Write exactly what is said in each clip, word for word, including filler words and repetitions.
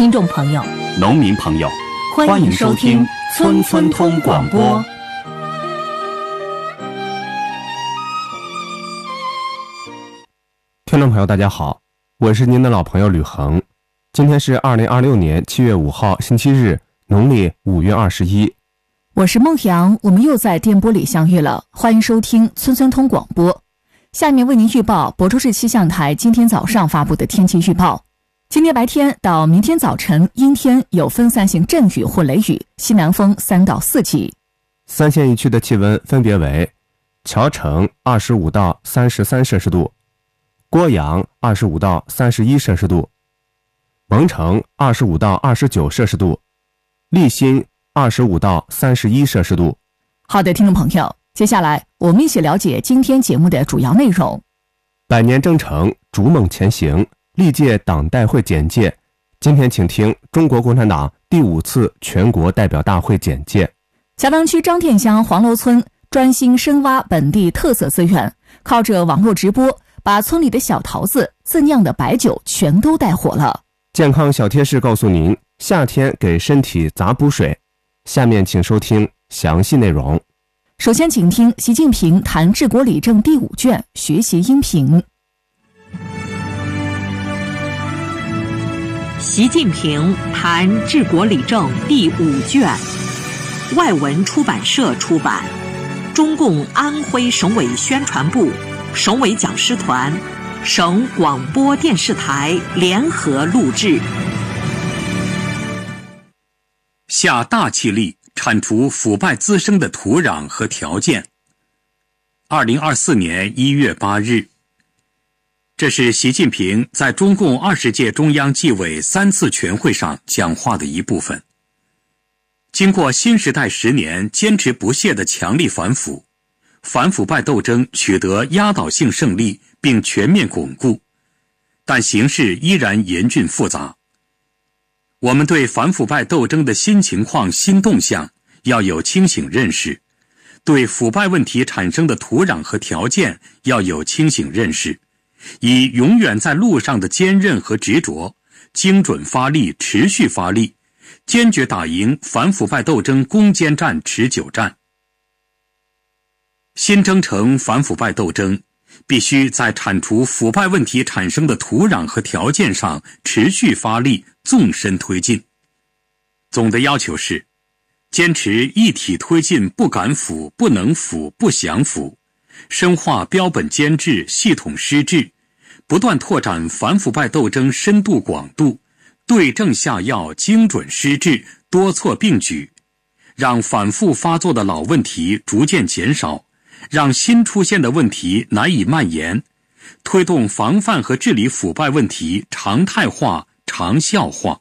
听众朋友、 农民朋友， 欢迎收听村村通广播。 听众朋友大家好，我是您的老朋友吕恒。今天是二零二六年七月五号星期日，农历五月二十一。 我是孟阳，我们又在电波里相遇了，欢迎收听村村通广播。下面为您预报亳州市气象台今天早上发布的天气预报。今天白天到明天早晨阴天，有分散性阵雨或雷雨，西南风三到四级。 三县一区的气温分别为：谯城二十五到三十三摄氏度，郭阳二十五到三十一摄氏度，蒙城二十五到二十九摄氏度，利辛二十五到三十一摄氏度。 好的，听众朋友，接下来我们一起了解今天节目的主要内容。 百年征程逐梦前行，历届党代会简介。今天请听中国共产党第五次全国代表大会简介。 桥塘区张店乡黄楼村专心深挖本地特色资源，靠着网络直播，把村里的小桃子、自酿的白酒全都带火了。 健康小贴士告诉您，夏天给身体杂补水。下面请收听详细内容。 首先请听习近平谈治国理政第五卷学习音频。 习近平谈治国理政第五卷，外文出版社出版，中共安徽省委宣传部、省委讲师团、省广播电视台联合录制。 下大气力铲除腐败滋生的土壤和条件。二零二四年一月八日，这是习近平在中共二十届中央纪委三次全会上讲话的一部分。经过新时代十年坚持不懈的强力反腐，反腐败斗争取得压倒性胜利并全面巩固，但形势依然严峻复杂。我们对反腐败斗争的新情况、新动向要有清醒认识，对腐败问题产生的土壤和条件要有清醒认识，以永远在路上的坚韧和执着，精准发力、持续发力，坚决打赢反腐败斗争攻坚战、持久战。新征程反腐败斗争必须在铲除腐败问题产生的土壤和条件上持续发力，纵深推进。总的要求是，坚持一体推进不敢腐、不能腐、不想腐，深化标本兼治、系统施治，不断拓展反腐败斗争深度广度，对症下药、精准施治，多措并举，让反复发作的老问题逐渐减少，让新出现的问题难以蔓延，推动防范和治理腐败问题常态化、长效化。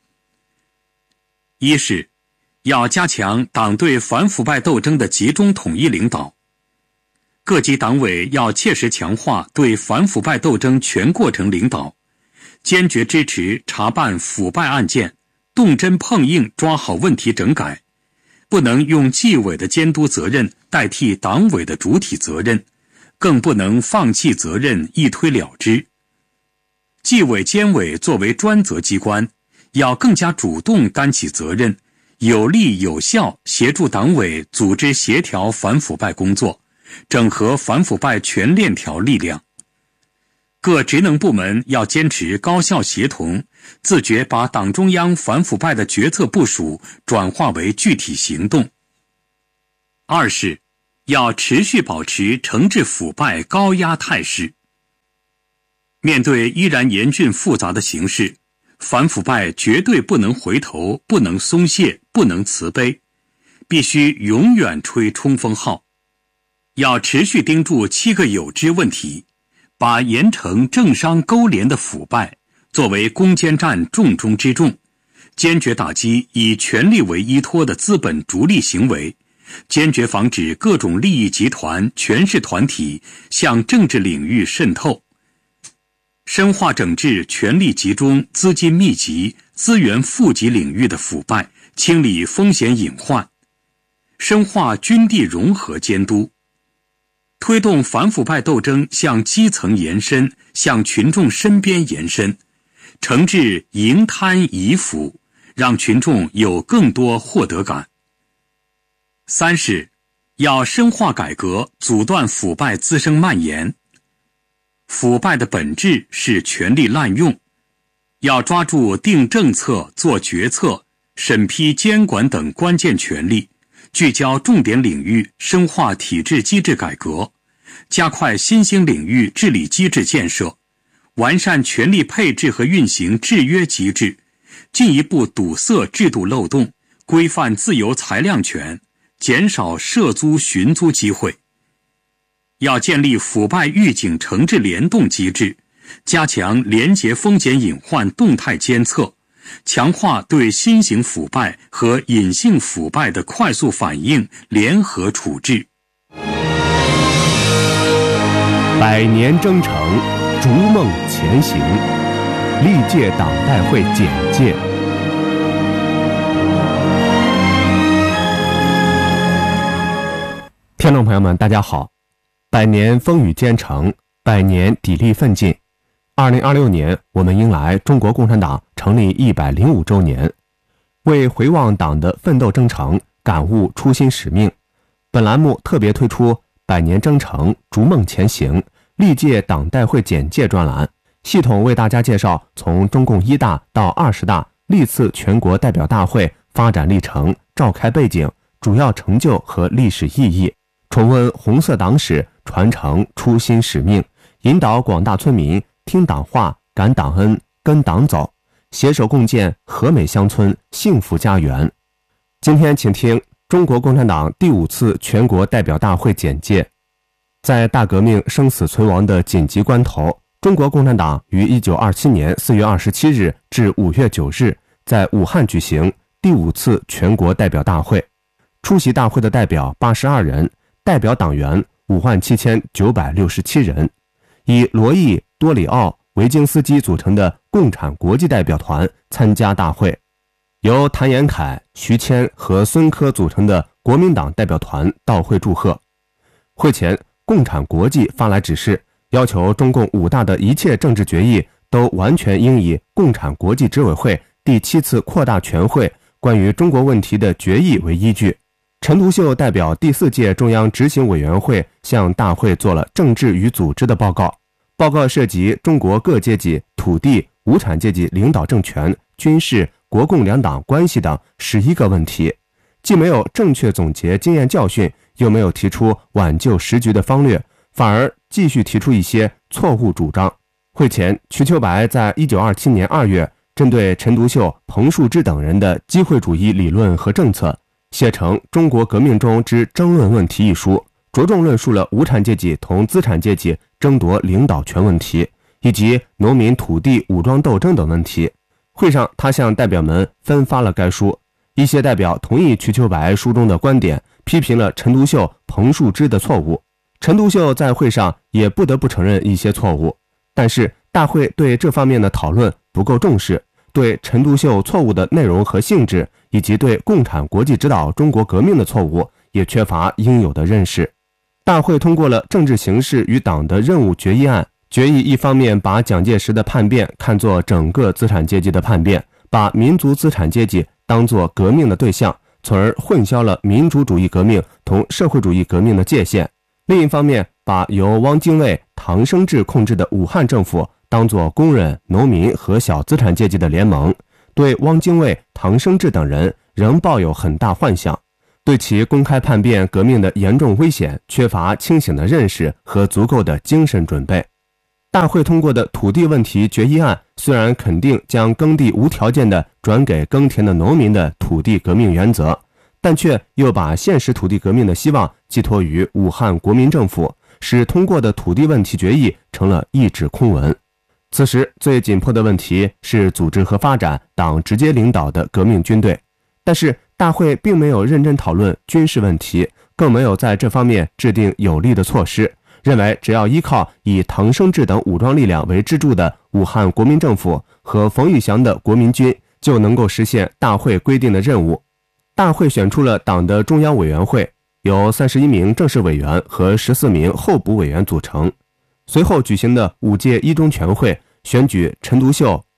一是要加强党对反腐败斗争的集中统一领导，各级党委要切实强化对反腐败斗争全过程领导，坚决支持查办腐败案件，动真碰硬抓好问题整改，不能用纪委的监督责任代替党委的主体责任，更不能放弃责任一推了之。纪委监委作为专责机关，要更加主动担起责任，有力有效协助党委组织协调反腐败工作，整合反腐败全链条力量。各职能部门要坚持高效协同，自觉把党中央反腐败的决策部署转化为具体行动。二是要持续保持惩治腐败高压态势。面对依然严峻复杂的形势，反腐败绝对不能回头，不能松懈，不能慈悲，必须永远吹冲锋号。要持续盯住七个有之问题，把严惩政商勾连的腐败作为攻坚战重中之重，坚决打击以权力为依托的资本逐利行为，坚决防止各种利益集团、权势团体向政治领域渗透，深化整治权力集中、资金密集、资源富集领域的腐败，清理风险隐患，深化军地融合监督，推动反腐败斗争向基层延伸，向群众身边延伸， 惩治营贪遗腐，让群众有更多获得感。三是要深化改革，阻断腐败滋生蔓延。腐败的本质是权力滥用，要抓住定政策、做决策、审批监管等关键权力，聚焦重点领域，深化体制机制改革，加快新兴领域治理机制建设，完善权力配置和运行制约机制，进一步堵塞制度漏洞，规范自由裁量权，减少涉租寻租机会。要建立腐败预警惩治联动机制，加强廉洁风险隐患动态监测，强化对新型腐败和隐性腐败的快速反应、联合处置。 百年征程，逐梦前行，历届党代会简介。听众朋友们，大家好。百年风雨兼程，百年砥砺奋进。二零二六年，我们迎来中国共产党成立一百零五周年。为回望党的奋斗征程，感悟初心使命，本栏目特别推出百年征程，逐梦前行，历届党代会简介专栏，系统为大家介绍从中共一大到二十大历次全国代表大会发展历程、召开背景、主要成就和历史意义，重温红色党史，传承初心使命，引导广大村民听党话、感党恩、跟党走，携手共建和美乡村、幸福家园。今天请听中国共产党第五次全国代表大会简介。在大革命生死存亡的紧急关头，中国共产党于一九二七年四月二十七日至五月九日在武汉举行第五次全国代表大会。出席大会的代表八十二人，代表党员五万七千九百六十七人，以罗毅、多里奥、维京斯基组成的共产国际代表团参加大会，由谭延闿、徐谦和孙科组成的国民党代表团到会祝贺。会前，共产国际发来指示，要求中共五大的一切政治决议都完全应以共产国际执委会第七次扩大全会关于中国问题的决议为依据。陈独秀代表第四届中央执行委员会向大会做了政治与组织的报告，报告涉及中国各阶级、土地、无产阶级领导政权、军事、国共两党关系等十一个问题，既没有正确总结经验教训，又没有提出挽救时局的方略，反而继续提出一些错误主张。会前，瞿秋白在一九二七年二月针对陈独秀、彭树之等人的机会主义理论和政策，写成《中国革命中之争论问题》一书，着重论述了无产阶级同资产阶级争夺领导权问题，以及农民土地武装斗争等问题。会上，他向代表们分发了该书。一些代表同意瞿秋白书中的观点，批评了陈独秀、彭树之的错误。陈独秀在会上也不得不承认一些错误，但是大会对这方面的讨论不够重视，对陈独秀错误的内容和性质，以及对共产国际指导中国革命的错误也缺乏应有的认识。大会通过了政治形势与党的任务决议案，决议一方面把蒋介石的叛变看作整个资产阶级的叛变，把民族资产阶级当作革命的对象，从而混淆了民主主义革命同社会主义革命的界限。另一方面，把由汪精卫、唐生智控制的武汉政府当作工人、农民和小资产阶级的联盟，对汪精卫、唐生智等人仍抱有很大幻想，对其公开叛变革命的严重危险缺乏清醒的认识和足够的精神准备。大会通过的土地问题决议案虽然肯定将耕地无条件地转给耕田的农民的土地革命原则，但却又把现实土地革命的希望寄托于武汉国民政府，使通过的土地问题决议成了一纸空文。此时最紧迫的问题是组织和发展党直接领导的革命军队，但是大会并没有认真讨论军事问题，更没有在这方面制定有力的措施，认为只要依靠以唐生智等武装力量为支柱的武汉国民政府和冯玉祥的国民军就能够实现大会规定的任务。大会选出了党的中央委员会，由三十一名正式委员和十四名候补委员组成。随后举行的五届一中全会选举陈独秀、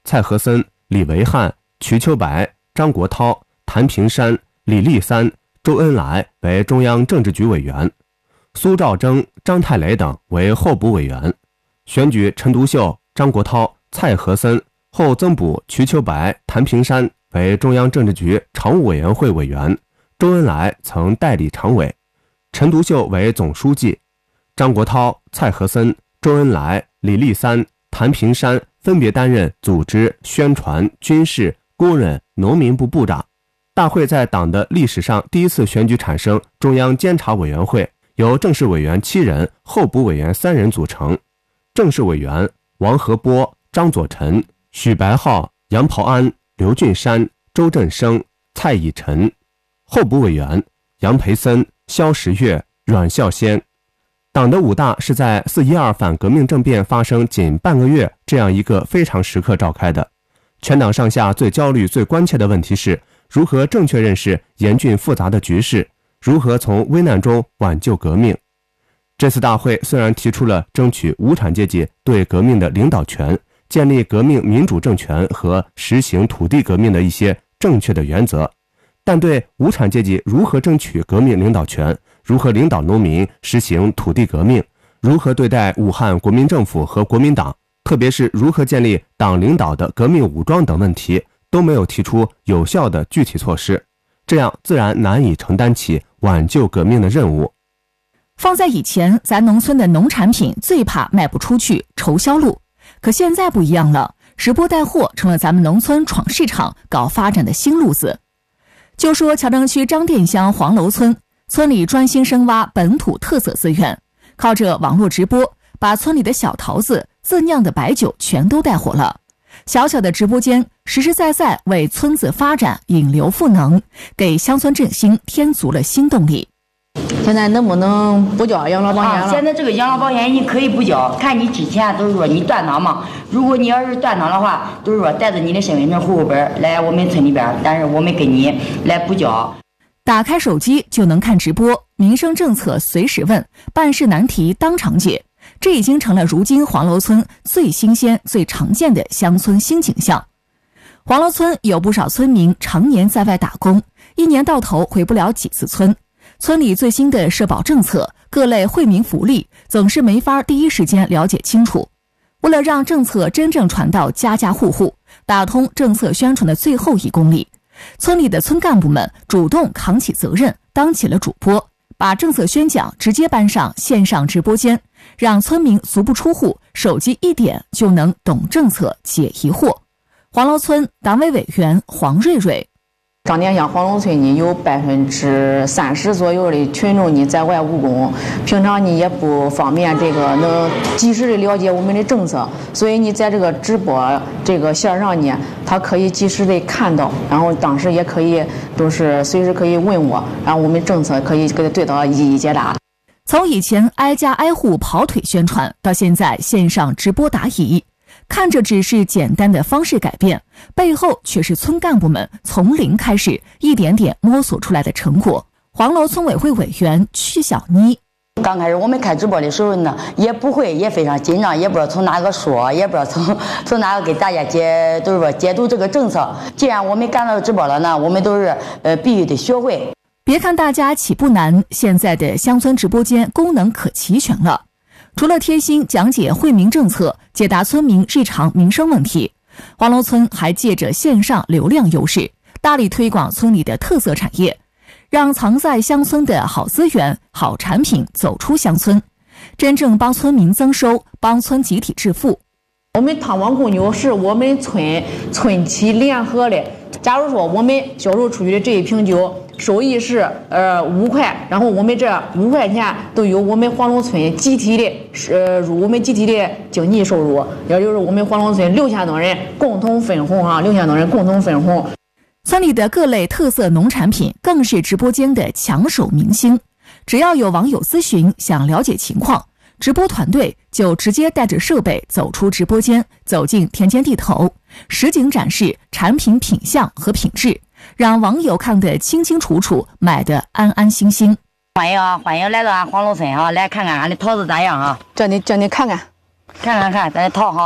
蔡和森、李维汉、瞿秋白、张国焘、谭平山、李立三、周恩来为中央政治局委员，苏兆征、张太雷等为候补委员。选举陈独秀、张国焘、蔡和森，后增补瞿秋白、谭平山为中央政治局常务委员会委员，周恩来曾代理常委，陈独秀为总书记。张国焘、蔡和森、周恩来、李立三、谭平山分别担任组织、宣传、军事、工人、农民部部长。大会在党的历史上第一次选举产生中央监察委员会，由正式委员七人、候补委员三人组成。正式委员王和波、张佐臣、许白浩、杨袍安、刘俊山、周振生、蔡以晨；候补委员杨培森、萧时月、阮孝先。党的五大是在四一二反革命政变发生仅半个月这样一个非常时刻召开的。全党上下最焦虑、最关切的问题是如何正确认识严峻复杂的局势，如何从危难中挽救革命。这次大会虽然提出了争取无产阶级对革命的领导权，建立革命民主政权和实行土地革命的一些正确的原则，但对无产阶级如何争取革命领导权，如何领导农民实行土地革命，如何对待武汉国民政府和国民党，特别是如何建立党领导的革命武装等问题，都没有提出有效的具体措施，这样自然难以承担起挽救革命的任务。 放在以前，咱农村的农产品最怕卖不出去，愁销路。可现在不一样了，直播带货成了咱们农村闯市场、搞发展的新路子。就说乔城区张店乡黄楼村，村里专心深挖本土特色资源，靠着网络直播，把村里的小桃子、自酿的白酒全都带火了。小小的直播间，实实在在为村子发展引流赋能，给乡村振兴添足了新动力。 现在能不能不交养老保险了？ 啊、现在这个养老保险你可以不交，看你之前都是说你断档嘛。如果你要是断档的话，都是说带着你的身份证、户口本来我们村里边，但是我们给你来补交。 打开手机就能看直播，民生政策随时问，办事难题当场解。这已经成了如今黄楼村最新鲜、最常见的乡村新景象。黄楼村有不少村民常年在外打工，一年到头回不了几次村。村里最新的社保政策、各类惠民福利总是没法第一时间了解清楚。为了让政策真正传到家家户户，打通政策宣传的最后一公里，村里的村干部们主动扛起责任，当起了主播，把政策宣讲直接搬上线上直播间，让村民足不出户，手机一点就能懂政策、解疑惑。黄楼村党委委员黄瑞瑞。 张店乡黄楼村呢，有百分之三十左右的群众呢在外务工，平常呢也不方便这个能及时的了解我们的政策，所以你在这个直播这个线上呢，他可以及时的看到，然后当时也可以都是随时可以问我，然后我们政策可以给他对他一一解答。 从以前挨家挨户跑腿宣传，到现在线上直播答疑。看着只是简单的方式改变，背后却是村干部们从零开始一点点摸索出来的成果。黄楼村委会委员曲小妮。 刚开始我们开直播的时候呢，也不会，也非常紧张，也不知道从哪个说，也不知道从从哪个给大家解，都是说解读这个政策。既然我们赶到直播了呢，我们都是呃必须得学会。 别看大家起步难，现在的乡村直播间功能可齐全了。除了贴心讲解惠民政策，解答村民日常民生问题，黄楼村还借着线上流量优势，大力推广村里的特色产业，让藏在乡村的好资源、好产品走出乡村，真正帮村民增收，帮村集体致富。 我们汤王公牛是我们村村企联合的，假如说我们销售出去的这一瓶酒收益是呃五块，然后我们这五块钱都由我们黄楼村集体的呃入我们集体的经济收入，也就是我们黄楼村六千多人共同分红啊，六千多人共同分红。 村里的各类特色农产品更是直播间的抢手明星，只要有网友咨询想了解情况，直播团队就直接带着设备走出直播间，走进田间地头，实景展示产品品相和品质，让网友看得清清楚楚，买得安安心心。 欢迎啊，欢迎来到俺黄楼村啊，来看看俺的桃子咋样啊？ 叫你叫你看看， 看看看，咱的桃哈，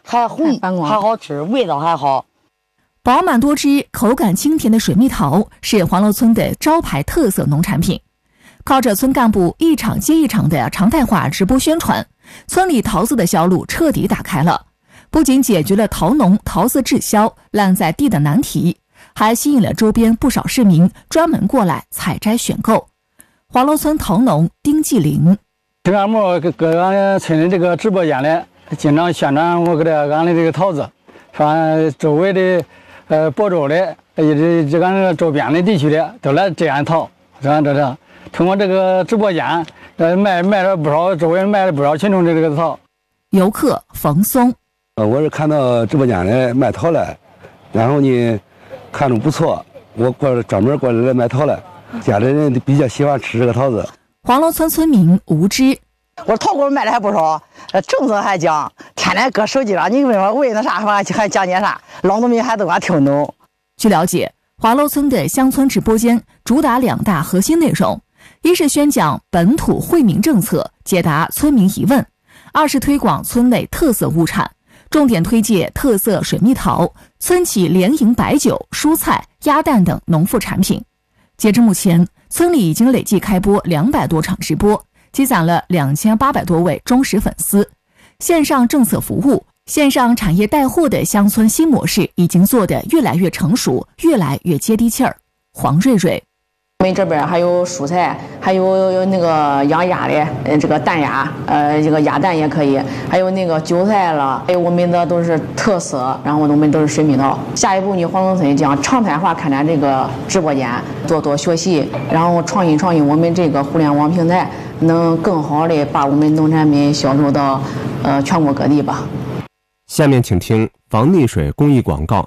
还红还好吃，味道还好。 饱满多汁、口感清甜的水蜜桃是黄楼村的招牌特色农产品。靠着村干部一场接一场的常态化直播宣传，村里桃子的销路彻底打开了，不仅解决了桃农桃子滞销烂在地的难题，还吸引了周边不少市民专门过来采摘选购。黄楼村桃农丁继林， 村干部搁俺村的这个直播间里经常宣传我给的俺的这个桃子，说周围的呃亳州的也这这俺这个周边的地区的都来摘俺桃，是吧？这这通过这个直播间呃卖卖了不少，周围卖了不少群众的这个桃。 游客冯松， 呃，我是看到直播间里卖桃了，然后呢看着不错，我过专门过来买桃了。家里人比较喜欢吃这个桃子。 黄楼村村民吴之， 我桃果卖的还不少，呃，政策还讲，天天搁手机上，你问我为那啥还还讲解啥，老农民还都敢听懂。 据了解，华楼村的乡村直播间主打两大核心内容，一是宣讲本土惠民政策，解答村民疑问；二是推广村内特色物产，重点推介特色水蜜桃、村企联营白酒、蔬菜、鸭蛋等农副产品。截至目前，村里已经累计开播两百多场直播，积攒了两千八百多位忠实粉丝。线上政策服务、线上产业带货的乡村新模式已经做得越来越成熟，越来越接地气儿。黄瑞瑞， 我们这边还有蔬菜，还有那个养鸭的，呃，这个蛋鸭，呃，这个鸭蛋也可以，还有那个韭菜了，还有我们的都是特色，然后我们都是水蜜桃。下一步呢，黄楼村将常态化开展这个直播间，多多学习，然后创新创新我们这个互联网平台，能更好的把我们农产品销售到呃全国各地吧。 下面请听防溺水公益广告。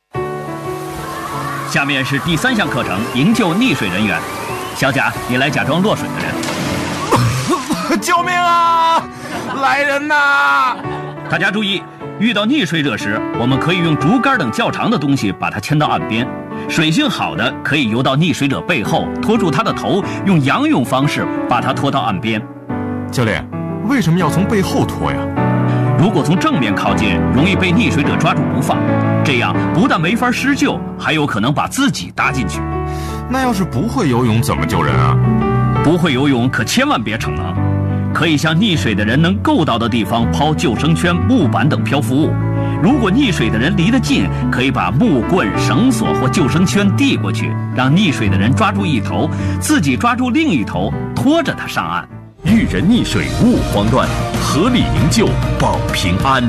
下面是第三项课程，营救溺水人员。小贾，你来假装落水的人。救命啊！来人呐！ 大家注意，遇到溺水者时，我们可以用竹竿等较长的东西把它牵到岸边。水性好的可以游到溺水者背后，拖住他的头，用仰泳方式把他拖到岸边。 教练，为什么要从背后拖呀？ 如果从正面靠近，容易被溺水者抓住不放，这样不但没法施救，还有可能把自己搭进去。 那要是不会游泳怎么救人啊？ 不会游泳可千万别逞能，可以向溺水的人能够到的地方抛救生圈、木板等漂浮物。如果溺水的人离得近，可以把木棍、绳索或救生圈递过去，让溺水的人抓住一头，自己抓住另一头，拖着他上岸。 遇人溺水勿慌乱，合力营救保平安。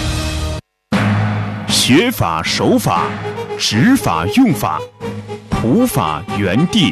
学法守法，执法用法，普法原地。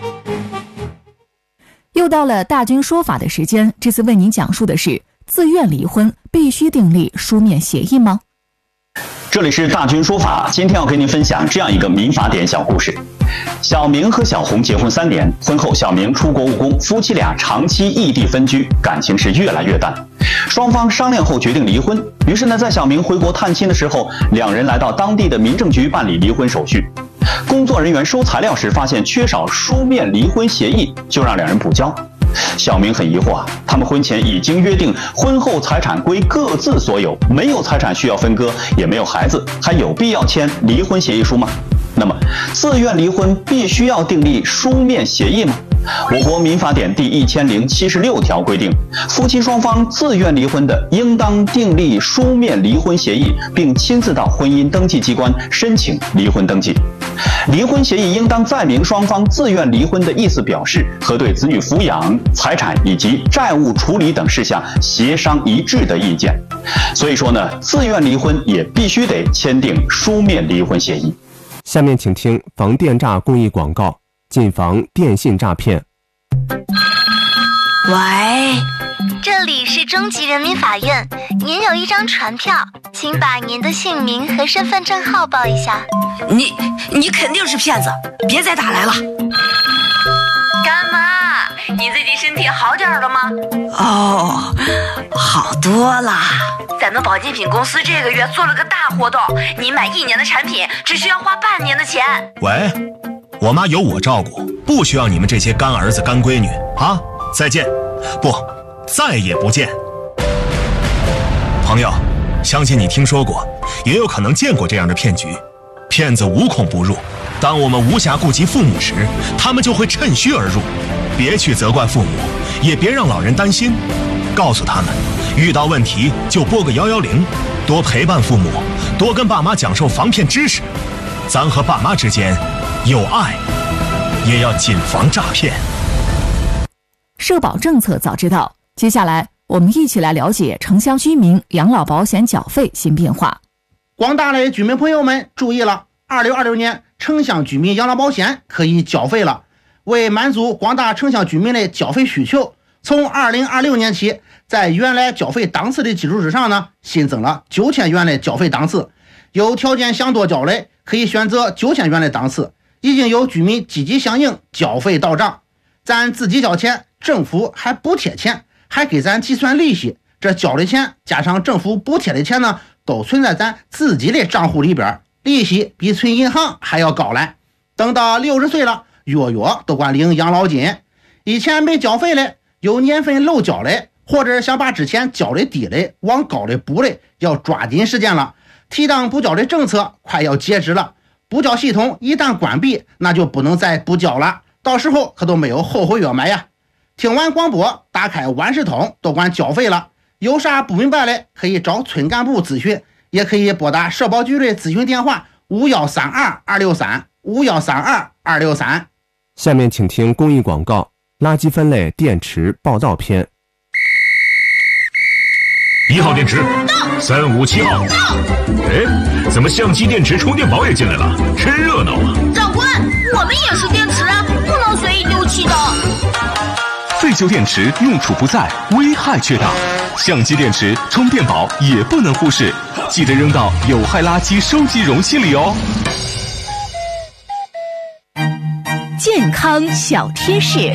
又到了大军说法的时间，这次为您讲述的是：自愿离婚必须订立书面协议吗？ 这里是大军说法，今天要跟您分享这样一个民法典小故事。小明和小红结婚三年，婚后小明出国务工，夫妻俩长期异地分居，感情是越来越淡。双方商量后决定离婚。于是呢，在小明回国探亲的时候，两人来到当地的民政局办理离婚手续。工作人员收材料时发现缺少书面离婚协议，就让两人补交。小明很疑惑啊，他们婚前已经约定婚后财产归各自所有，没有财产需要分割，也没有孩子，还有必要签离婚协议书吗？那么自愿离婚必须要订立书面协议吗？我国民法典第一千零七十六条规定，夫妻双方自愿离婚的，应当订立书面离婚协议，并亲自到婚姻登记机关申请离婚登记。离婚协议应当载明双方自愿离婚的意思表示和对子女抚养、财产以及债务处理等事项协商一致的意见。所以说呢，自愿离婚也必须得签订书面离婚协议。 下面请听防电诈公益广告，谨防电信诈骗。 喂，这里是中级人民法院，您有一张传票，请把您的姓名和身份证号报一下。 你你肯定是骗子，别再打来了。 干妈，你最近身体好点了吗？ 哦，好多啦。 咱们保健品公司这个月做了个大活动，你买一年的产品只需要花半年的钱。 喂，我妈有我照顾，不需要你们这些干儿子干闺女啊！再见，不，再也不见。朋友， 相信你听说过，也有可能见过这样的骗局。骗子无孔不入，当我们无暇顾及父母时，他们就会趁虚而入。别去责怪父母，也别让老人担心，告诉他们，遇到问题就拨个幺幺零，多陪伴父母，多跟爸妈讲授防骗知识。咱和爸妈之间有爱，也要谨防诈骗。 社保政策早知道，接下来我们一起来了解城乡居民养老保险缴费新变化。 广大的居民朋友们注意了，二零二六年城乡居民养老保险可以缴费了。为满足广大城乡居民的缴费需求，从二零二六年起，在原来缴费档次的基础之上呢，新增了九千元的缴费档次。有条件想多缴的，可以选择九千元的档次。已经有居民积极响应，缴费到账。咱自己交钱，政府还补贴钱，还给咱计算利息。这交的钱加上政府补贴的钱呢，都存在咱自己的账户里边，利息比存银行还要高来。等到六十岁了，月月都管领养老金。以前没缴费的，有年份漏缴的，或者想把之前缴的低的往高的补的，要抓紧时间了。提档补缴的政策快要截止了，补缴系统一旦关闭，那就不能再补缴了，到时候可都没有后悔药买呀。听完广播，打开万事通，都管缴费了。有啥不明白的，可以找村干部咨询，也可以拨打社保局的咨询电话五幺三二二六三五幺三二二六三。 下面请听公益广告：垃圾分类电池报道篇。 一号电池，三五七号。哎，怎么相机电池充电宝也进来了？真热闹啊！ 长官，我们也是电池啊，不能随意丢弃的。 废旧电池用处不在，危害却大。相机电池、充电宝也不能忽视，记得扔到有害垃圾收集容器里哦。 健康小贴士：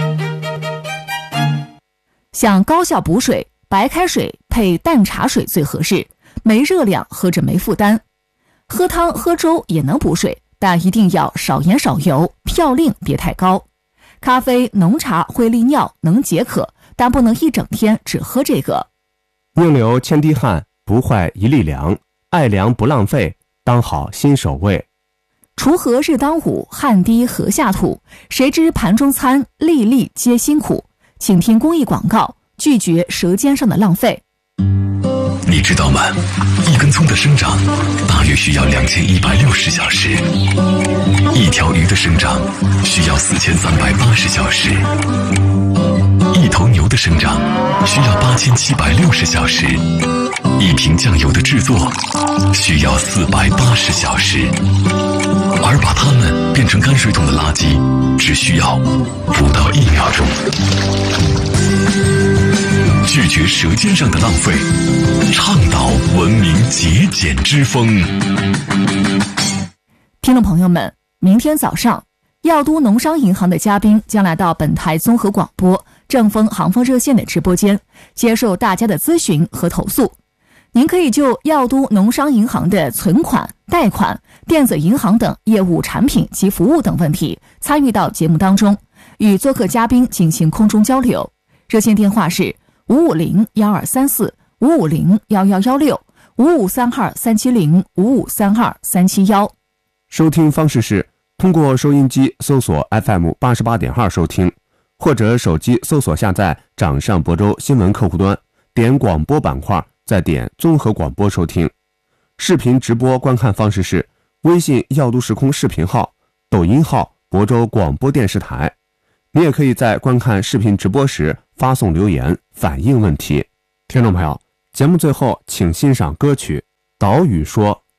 想高效补水，白开水配淡茶水最合适，没热量，喝着没负担。喝汤喝粥也能补水，但一定要少盐少油，嘌呤别太高。咖啡、浓茶会利尿，能解渴，但不能一整天只喝这个。 宁流千滴汗，不坏一粒粮，爱粮不浪费，当好新手味。 锄禾日当午，汗滴禾下土，谁知盘中餐，粒粒皆辛苦。请听公益广告，拒绝舌尖上的浪费。 你知道吗？一根葱的生长大约需要两千一百六十小时，一条鱼的生长需要四千三百八十小时，一头牛的生长需要八千七百六十小时，一瓶酱油的制作需要四百八十小时，而把它们变成泔水桶的垃圾只需要不到一秒钟。拒绝舌尖上的浪费，倡导文明节俭之风。 听众朋友们，明天早上，药都农商银行的嘉宾将来到本台综合广播正风航风热线的直播间，接受大家的咨询和投诉。您可以就药都农商银行的存款、贷款、电子银行等业务产品及服务等问题参与到节目当中，与做客嘉宾进行空中交流。热线电话是五五零幺二三四五五零幺幺幺六五五三二三七零五五三二三七幺。 收听方式是通过收音机搜索 F M 八十八点二收听，或者手机搜索下载掌上播州新闻客户端，点广播板块，再点综合广播收听。视频直播观看方式是微信药都时空视频号、抖音号亳州广播电视台。你也可以在观看视频直播时发送留言反映问题。听众朋友，节目最后请欣赏歌曲《岛屿说》。